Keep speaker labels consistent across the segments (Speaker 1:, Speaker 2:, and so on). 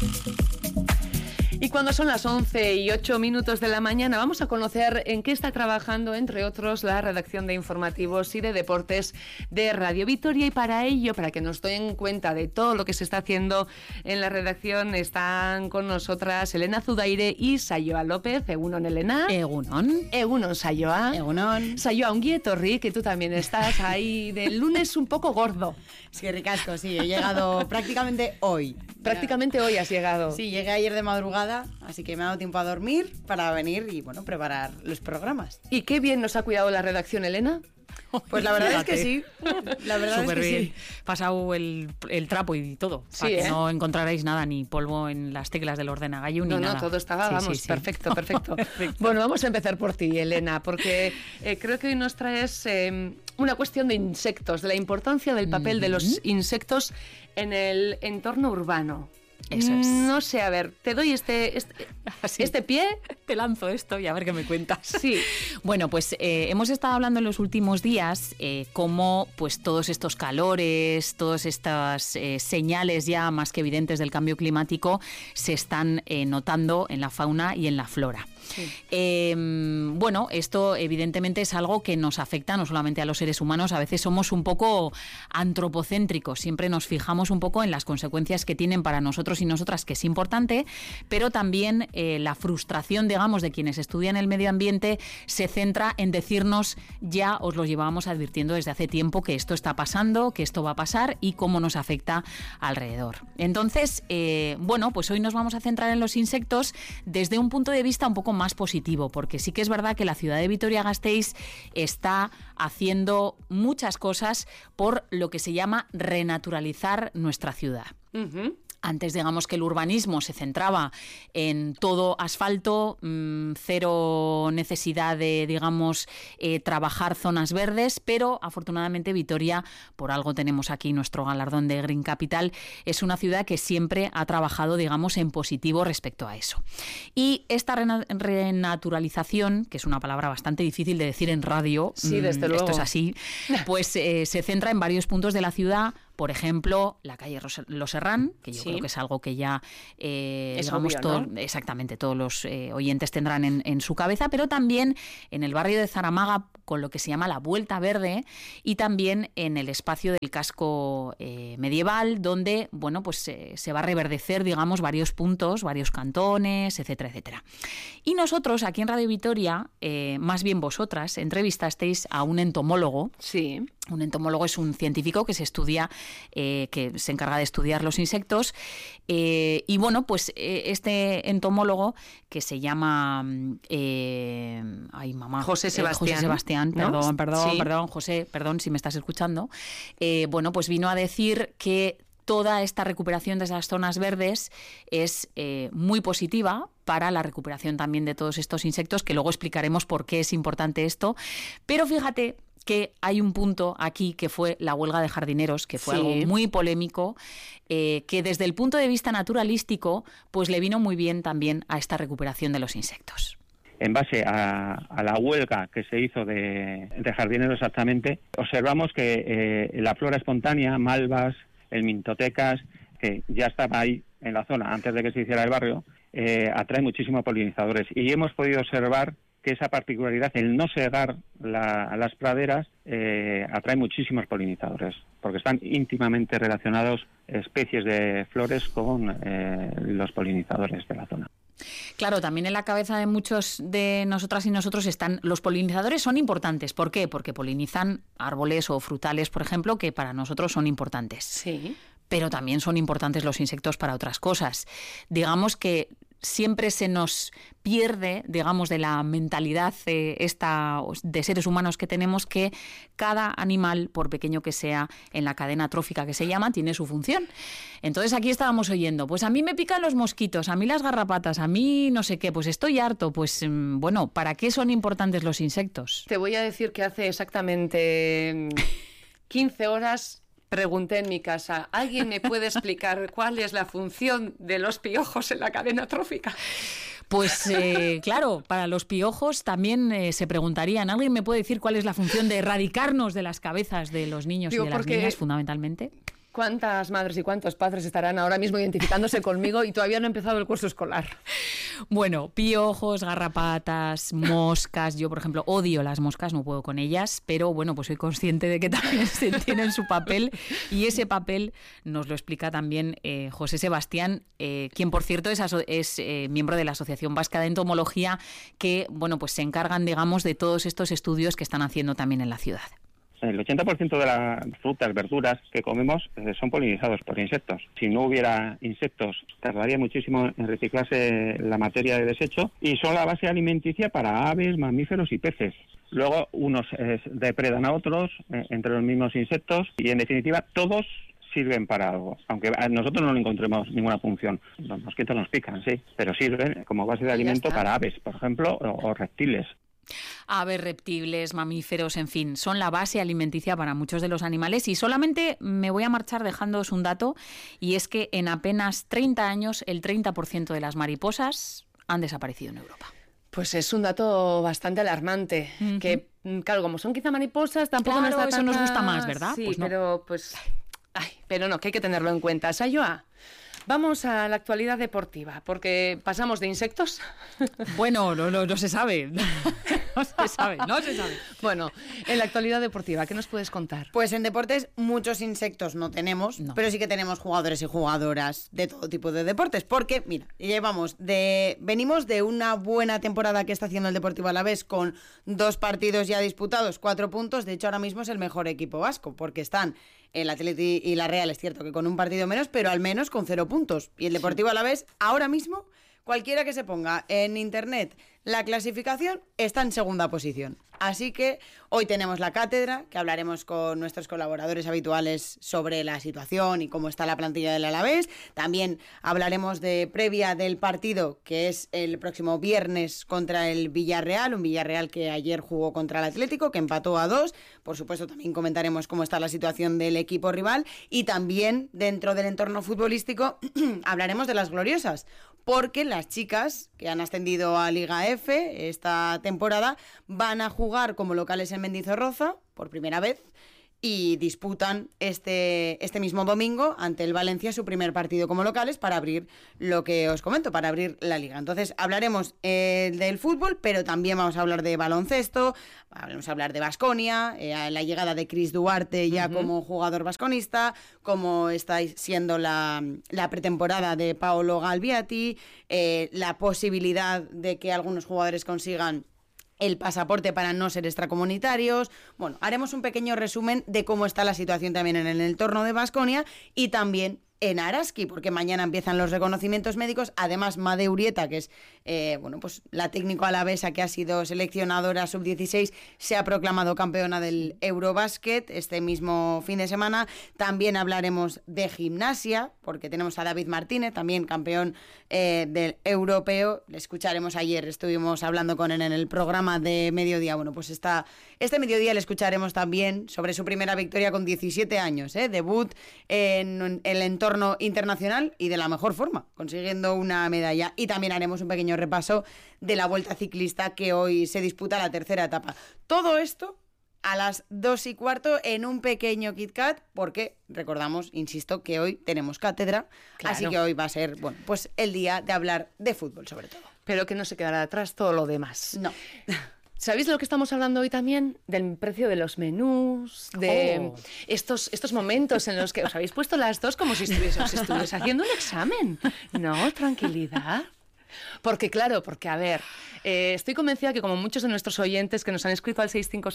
Speaker 1: Y cuando son las 11:08 de la mañana, vamos a conocer en qué está trabajando, entre otros, la redacción de informativos y de deportes de Radio Vitoria. Y para ello, para que nos den cuenta de todo lo que se está haciendo en la redacción, están con nosotras Elena Zudaire y Saioa López. Egunon, Elena.
Speaker 2: Egunon.
Speaker 1: Egunon, Saioa.
Speaker 2: Egunon.
Speaker 1: Saioa, un guietorri, que tú también estás ahí del lunes un poco gordo.
Speaker 2: Sí, ricasco, sí. He llegado prácticamente hoy.
Speaker 1: Prácticamente hoy has llegado.
Speaker 2: Sí, llegué ayer de madrugada, así que me ha dado tiempo a dormir para venir y, preparar los programas.
Speaker 1: ¿Y qué bien nos ha cuidado la redacción, Elena?
Speaker 2: Pues la verdad es que sí. La verdad
Speaker 3: Súper
Speaker 2: es que
Speaker 3: bien.
Speaker 2: sí.
Speaker 3: Pasado el trapo y todo.
Speaker 1: Sí,
Speaker 3: para que no encontraréis nada, ni polvo en las teclas del ordenagallú, ni nada.
Speaker 1: No, todo estaba,
Speaker 3: Sí.
Speaker 1: perfecto. Bueno, vamos a empezar por ti, Elena, porque creo que hoy nos traes una cuestión de insectos, de la importancia del papel de los insectos en el entorno urbano.
Speaker 3: Eso es.
Speaker 1: No sé, a ver, te doy este pie.
Speaker 3: Te lanzo esto y a ver qué me cuentas.
Speaker 1: Sí.
Speaker 3: Bueno, pues hemos estado hablando en los últimos días cómo pues todos estos calores, todas estas señales ya más que evidentes del cambio climático se están notando en la fauna y en la flora.
Speaker 1: Sí.
Speaker 3: Bueno, esto evidentemente es algo que nos afecta no solamente a los seres humanos, a veces somos un poco antropocéntricos, siempre nos fijamos un poco en las consecuencias que tienen para nosotros y nosotras, que es importante, pero también la frustración, digamos, de quienes estudian el medio ambiente se centra en decirnos, ya os lo llevábamos advirtiendo desde hace tiempo, que esto está pasando, que esto va a pasar y cómo nos afecta alrededor. Entonces, pues hoy nos vamos a centrar en los insectos desde un punto de vista un poco más positivo, porque sí que es verdad que la ciudad de Vitoria-Gasteiz está haciendo muchas cosas por lo que se llama renaturalizar nuestra ciudad.
Speaker 1: Uh-huh.
Speaker 3: Antes, digamos, que el urbanismo se centraba en todo asfalto, cero necesidad de, digamos, trabajar zonas verdes, pero afortunadamente Vitoria, por algo tenemos aquí nuestro galardón de Green Capital, es una ciudad que siempre ha trabajado, digamos, en positivo respecto a eso. Y esta renaturalización, que es una palabra bastante difícil de decir en radio,
Speaker 1: sí, desde luego.
Speaker 3: Esto es así, pues se centra en varios puntos de la ciudad. Por ejemplo, la calle Los Herrán, que yo creo que es algo que ya
Speaker 1: es
Speaker 3: digamos,
Speaker 1: obvio, ¿no?
Speaker 3: Exactamente, todos los oyentes tendrán en su cabeza, pero también en el barrio de Zaramaga, con lo que se llama la Vuelta Verde, y también en el espacio del casco medieval, donde se va a reverdecer, digamos, varios puntos, varios cantones, etcétera, etcétera. Y nosotros, aquí en Radio Vitoria, más bien vosotras, entrevistasteis a un entomólogo.
Speaker 1: Sí.
Speaker 3: Un entomólogo es un científico que se estudia, que se encarga de estudiar los insectos. Este entomólogo, que se llama
Speaker 1: José Sebastián.
Speaker 3: José Sebastián,
Speaker 1: ¿no?
Speaker 3: perdón, José, perdón si me estás escuchando. Pues vino a decir que toda esta recuperación de esas zonas verdes es muy positiva para la recuperación también de todos estos insectos, que luego explicaremos por qué es importante esto. Pero fíjate que hay un punto aquí que fue la huelga de jardineros, que fue algo muy polémico, que desde el punto de vista naturalístico pues le vino muy bien también a esta recuperación de los insectos.
Speaker 4: En base a la huelga que se hizo de jardineros exactamente, observamos que la flora espontánea, malvas, el mintotecas, que ya estaba ahí en la zona antes de que se hiciera el barrio, atrae muchísimos polinizadores. Y hemos podido observar que esa particularidad, el no segar las praderas, atrae muchísimos polinizadores, porque están íntimamente relacionados especies de flores con los polinizadores de la zona.
Speaker 3: Claro, también en la cabeza de muchos de nosotras y nosotros están los polinizadores, son importantes. ¿Por qué? Porque polinizan árboles o frutales, por ejemplo, que para nosotros son importantes.
Speaker 1: Sí.
Speaker 3: Pero también son importantes los insectos para otras cosas. Digamos que siempre se nos pierde, digamos, de la mentalidad esta de seres humanos que tenemos, que cada animal, por pequeño que sea, en la cadena trófica que se llama, tiene su función. Entonces aquí estábamos oyendo, pues a mí me pican los mosquitos, a mí las garrapatas, a mí no sé qué, pues estoy harto. Pues bueno, ¿para qué son importantes los insectos?
Speaker 1: Te voy a decir que hace exactamente 15 horas pregunté en mi casa, ¿alguien me puede explicar cuál es la función de los piojos en la cadena trófica?
Speaker 3: Pues claro, para los piojos también se preguntarían, ¿alguien me puede decir cuál es la función de erradicarnos de las cabezas de los niños y de las niñas, fundamentalmente?
Speaker 1: ¿Cuántas madres y cuántos padres estarán ahora mismo identificándose conmigo y todavía no ha empezado el curso escolar?
Speaker 3: Bueno, piojos, garrapatas, moscas. Yo, por ejemplo, odio las moscas, no puedo con ellas, pero bueno, pues soy consciente de que también tienen su papel y ese papel nos lo explica también José Sebastián, quien, por cierto, es miembro de la Asociación Vasca de Entomología, que, bueno, pues se encargan, digamos, de todos estos estudios que están haciendo también en la ciudad.
Speaker 4: El 80% de las frutas, verduras que comemos son polinizados por insectos. Si no hubiera insectos, tardaría muchísimo en reciclarse la materia de desecho y son la base alimenticia para aves, mamíferos y peces. Luego unos depredan a otros entre los mismos insectos y, en definitiva, todos sirven para algo, aunque a nosotros no le encontremos ninguna función. Los mosquitos nos pican, sí, pero sirven como base de alimento para aves, por ejemplo, o reptiles.
Speaker 3: Aves, reptiles, mamíferos, en fin, son la base alimenticia para muchos de los animales y solamente me voy a marchar dejándoos un dato y es que en apenas 30 años el 30% de las mariposas han desaparecido en Europa.
Speaker 1: Pues es un dato bastante alarmante, que claro, como son quizá mariposas, tampoco
Speaker 3: claro,
Speaker 1: nos da
Speaker 3: eso nos gusta más, ¿verdad?
Speaker 1: Sí,
Speaker 3: pues no.
Speaker 1: pero pues... pero no, que hay que tenerlo en cuenta. Sayoa, vamos a la actualidad deportiva, porque pasamos de insectos.
Speaker 3: Bueno, no se sabe. No se sabe.
Speaker 1: Bueno, en la actualidad deportiva, ¿qué nos puedes contar?
Speaker 2: Pues en deportes muchos insectos no tenemos, pero sí que tenemos jugadores y jugadoras de todo tipo de deportes, porque, mira, venimos de una buena temporada que está haciendo el Deportivo Alavés con 2 partidos ya disputados, 4 puntos, de hecho ahora mismo es el mejor equipo vasco, porque están el Atleti y la Real, es cierto que con un partido menos, pero al menos con 0 puntos. Y el Deportivo Alavés, ahora mismo, cualquiera que se ponga en internet la clasificación, está en segunda posición. Así que hoy tenemos la cátedra, que hablaremos con nuestros colaboradores habituales sobre la situación y cómo está la plantilla del Alavés. También hablaremos de previa del partido, que es el próximo viernes contra el Villarreal, un Villarreal que ayer jugó contra el Atlético, que empató a 2. Por supuesto, también comentaremos cómo está la situación del equipo rival y también dentro del entorno futbolístico hablaremos de las gloriosas, porque las chicas que han ascendido a Liga F esta temporada van a jugar como locales en Mendizorroza por primera vez y disputan este mismo domingo ante el Valencia su primer partido como locales para abrir lo que os comento, para abrir la Liga. Entonces hablaremos del fútbol, pero también vamos a hablar de baloncesto, vamos a hablar de Baskonia, la llegada de Chris Duarte ya como jugador vasconista, cómo está siendo la pretemporada de Paolo Galbiati, la posibilidad de que algunos jugadores consigan el pasaporte para no ser extracomunitarios. Bueno, haremos un pequeño resumen de cómo está la situación también en el entorno de Baskonia y también en Araski, porque mañana empiezan los reconocimientos médicos. Además, Made Urieta, que es pues la técnico alavesa que ha sido seleccionadora sub-16, se ha proclamado campeona del Eurobasket este mismo fin de semana. También hablaremos de gimnasia, porque tenemos a David Martínez, también campeón del europeo. Le escucharemos ayer, estuvimos hablando con él en el programa de mediodía. Bueno, pues este mediodía le escucharemos también sobre su primera victoria con 17 años, debut en el entorno internacional y de la mejor forma, consiguiendo una medalla. Y también haremos un pequeño repaso de la Vuelta Ciclista, que hoy se disputa la tercera etapa. Todo esto a las 2:15 en un pequeño Kit Kat, porque recordamos, insisto, que hoy tenemos cátedra, claro. Así que hoy va a ser, pues el día de hablar de fútbol sobre todo.
Speaker 1: Pero que no se quedará atrás todo lo demás.
Speaker 2: No.
Speaker 1: ¿Sabéis de lo que estamos hablando hoy también? Del precio de los menús, de estos momentos en los que os habéis puesto las dos como si estuvierais haciendo un examen. No, tranquilidad. Porque a ver, estoy convencida que como muchos de nuestros oyentes que nos han escrito al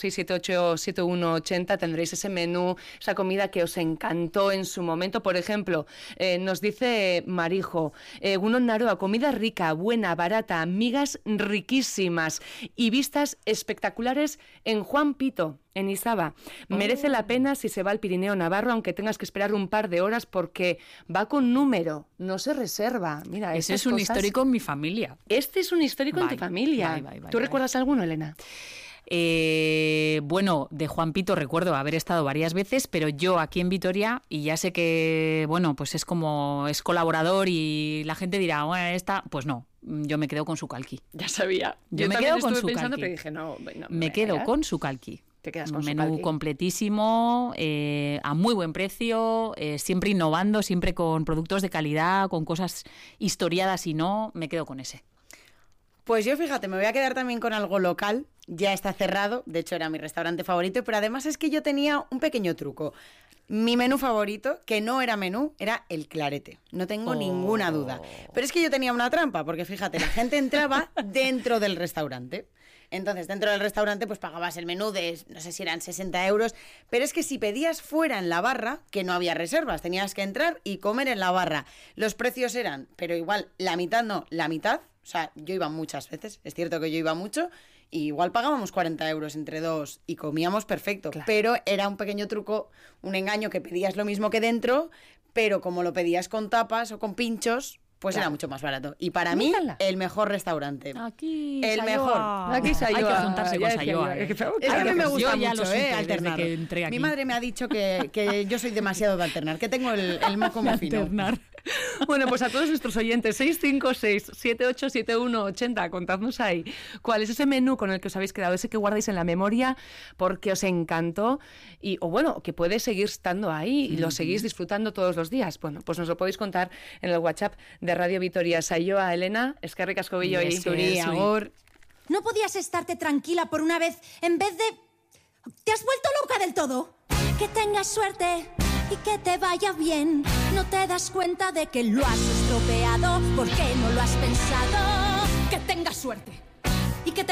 Speaker 1: 656787180 tendréis ese menú, esa comida que os encantó en su momento. Por ejemplo, nos dice Marijo, Egunon Naroa, comida rica, buena, barata, migas riquísimas y vistas espectaculares en Juan Pito, en Isaba. Merece la pena si se va al Pirineo Navarro, aunque tengas que esperar un par de horas porque va con número, no se reserva. Mira,
Speaker 3: ese es un histórico en mi familia.
Speaker 1: Este es un histórico en tu familia. ¿Tú recuerdas alguno, Elena?
Speaker 3: Bueno, de Juan Pito recuerdo haber estado varias veces, pero yo aquí en Vitoria, y ya sé que, pues es colaborador y la gente dirá, pues no, yo me quedo con su calqui.
Speaker 1: Ya sabía.
Speaker 3: Yo me quedo con su
Speaker 1: pensando,
Speaker 3: calqui.
Speaker 1: pero dije, no,
Speaker 3: me quedo con su calqui.
Speaker 1: Te quedas con
Speaker 3: menú completísimo, a muy buen precio, siempre innovando, siempre con productos de calidad, con cosas historiadas y no, me quedo con ese.
Speaker 2: Pues yo, fíjate, me voy a quedar también con algo local. Ya está cerrado, de hecho era mi restaurante favorito, pero además es que yo tenía un pequeño truco. Mi menú favorito, que no era menú, era el clarete. No tengo ninguna duda. Pero es que yo tenía una trampa, porque fíjate, la gente entraba dentro del restaurante. Entonces, dentro del restaurante, pues pagabas el menú de, no sé si eran 60 euros, pero es que si pedías fuera en la barra, que no había reservas, tenías que entrar y comer en la barra. Los precios eran, pero igual, la mitad no, la mitad. O sea, yo iba muchas veces, es cierto que yo iba mucho, y igual pagábamos 40 euros entre dos y comíamos perfecto. Claro. Pero era un pequeño truco, un engaño, que pedías lo mismo que dentro, pero como lo pedías con tapas o con pinchos, pues era mucho más barato. Y para mí, el mejor restaurante.
Speaker 3: Aquí
Speaker 2: el mejor.
Speaker 1: Aquí Sayoa.
Speaker 3: Hay que juntarse con Sayoa.
Speaker 2: Es que a mí me gusta mucho
Speaker 3: alternar.
Speaker 2: Que entré aquí. Mi madre me ha dicho que yo soy demasiado de alternar, que tengo el moco muy fino.
Speaker 1: Bueno, pues a todos nuestros oyentes, 656-787180, contadnos ahí cuál es ese menú con el que os habéis quedado, ese que guardáis en la memoria porque os encantó o bueno, que puede seguir estando ahí y lo seguís disfrutando todos los días. Bueno, pues nos lo podéis contar en el WhatsApp de Radio Vitoria. Sayoa, Elena, eskerrik asko biloi.
Speaker 2: Zuri, agur.
Speaker 5: ¿No podías estarte tranquila por una vez en vez de... ¿Te has vuelto loca del todo? Que tengas suerte y que te vaya bien. No te das cuenta de que lo has estropeado porque no lo has pensado. Que tengas suerte.